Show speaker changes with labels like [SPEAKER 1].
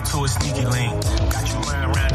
[SPEAKER 1] to a sneaky link. Got you running around